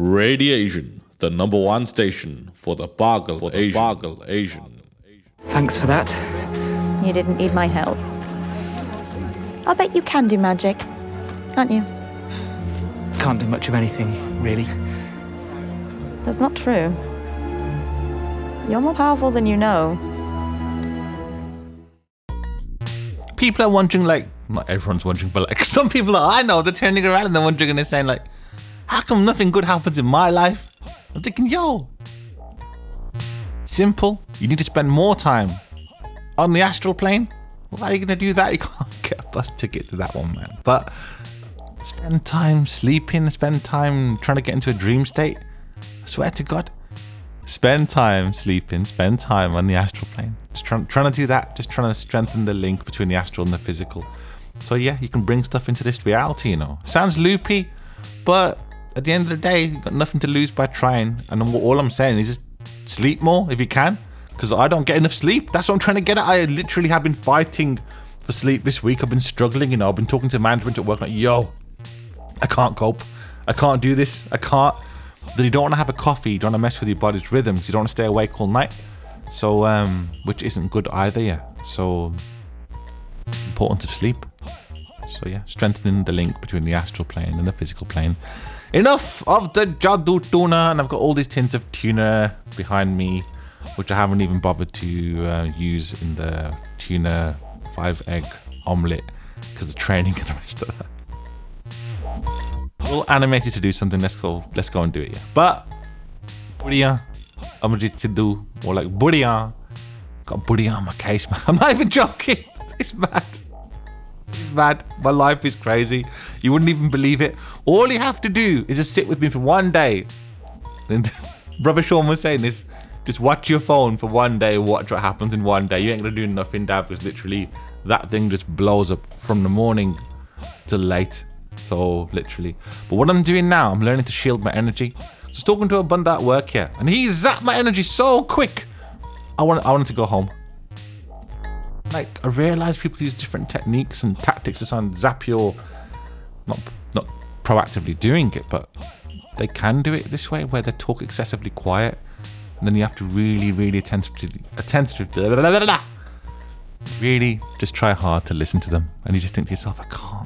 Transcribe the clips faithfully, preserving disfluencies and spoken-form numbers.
Radiation, the number one station for the Bargle for the Asian. Bargle Asian. Thanks for that. You didn't need my help. I'll bet you can do magic, can't you? Can't do much of anything, really. That's not true. You're more powerful than you know. People are wondering, like, not everyone's wondering, but like some people that I know, they're turning around and they're wondering and they're saying, like, how come nothing good happens in my life? I'm thinking, yo, simple. You need to spend more time on the astral plane. Why are you going to do that? You can't get a bus ticket to that one, man. But spend time sleeping, spend time trying to get into a dream state. I swear to God, spend time sleeping, spend time on the astral plane. Just trying, trying to do that, just trying to strengthen the link between the astral and the physical. So yeah, you can bring stuff into this reality, you know. Sounds loopy, but at the end of the day, you've got nothing to lose by trying. And all I'm saying is just sleep more if you can, because I don't get enough sleep. That's what I'm trying to get at. I literally have been fighting for sleep this week. I've been struggling, you know. I've been talking to management at work like, yo, I can't cope. I can't do this. I can't. Then you don't want to have a coffee. You don't want to mess with your body's rhythms. You don't want to stay awake all night. So, um, which isn't good either, yeah. So, important to sleep. So yeah, strengthening the link between the astral plane and the physical plane. Enough of the Jadoo tuna, and I've got all these tins of tuna behind me, which I haven't even bothered to uh, use in the tuna five egg omelette because of training and the rest of that. All animated to do something. Let's go. Let's go and do it. Yeah. But Budia, I'm ready to do more like Budia. Got Budia on my case, man. I'm not even joking. It's mad. It's mad. My life is crazy. You wouldn't even believe it. All you have to do is just sit with me for one day. And Brother Sean was saying this. Just watch your phone for one day. Watch what happens in one day. You ain't gonna do nothing, Dad, because literally that thing just blows up from the morning till late. So literally. But what I'm doing now, I'm learning to shield my energy. Just talking to a bunda at work here, and he zapped my energy so quick. I want, I wanted to go home. Like, I realized people use different techniques and tactics to try and zap your, not not proactively doing it, but they can do it this way, where they talk excessively quiet, and then you have to really, really attentively, attentively, really just try hard to listen to them, and you just think to yourself, I can't.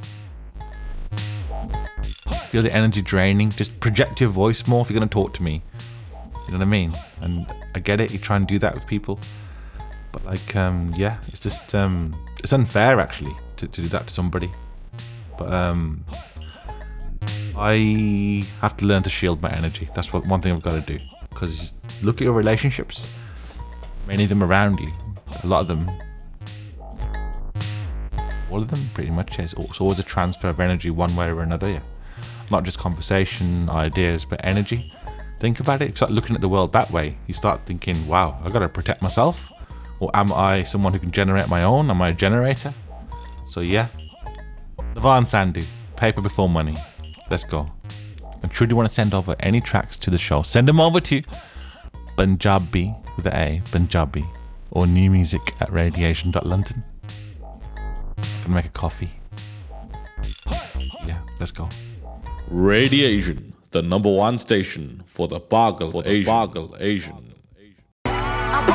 Feel the energy draining. Just project your voice more if you're going to talk to me. You know what I mean? And I get it. You try and do that with people. But like, um, yeah, it's just, um, it's unfair actually to, to do that to somebody. But um, I have to learn to shield my energy. That's what one thing I've got to do. Because look at your relationships. Many of them around you. A lot of them. All of them pretty much. Yes. It's always a transfer of energy one way or another. Yeah. Not just conversation, ideas, but energy. Think about it. You start looking at the world that way. You start thinking, wow, I got to protect myself. Or am I someone who can generate my own? Am I a generator? So yeah. Navan Sandhu, paper before money. Let's go. And should you want to send over any tracks to the show, send them over to Punjabi with an A, Punjabi, or new music at radiation dot london. Gonna make a coffee. Yeah, let's go. Radiation, the number one station for the Bargle for the Asian. Bargle Asian.